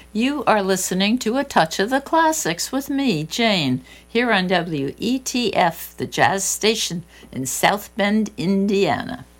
You are listening to A Touch of the Classics with me, Jane, here on WETF, the jazz station in South Bend, Indiana.